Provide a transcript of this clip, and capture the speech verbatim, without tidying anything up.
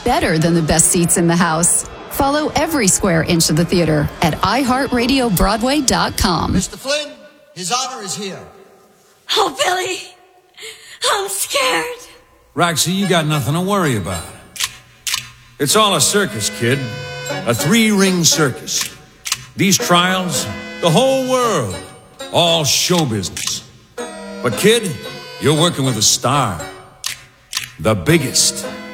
better than the best seats in the house. Follow every square inch of the theater at i heart radio broadway dot com. Mister Flynn, His Honor is here. Oh, Billy, I'm scared. Roxy, you got nothing to worry about. It's all a circus, kid. A three-ring circus. These trials, the whole world, all show business. But kid, you're working with a star. The biggest.